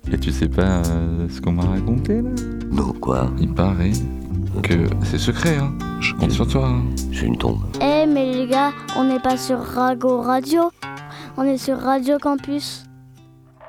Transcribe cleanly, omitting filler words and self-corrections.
Et tu sais pas ce qu'on m'a raconté là? Non, quoi? Il paraît que c'est secret, hein. Je compte sur toi, hein. C'est une tombe. Eh mais les gars, on n'est pas sur Rago Radio, on est sur Radio Campus.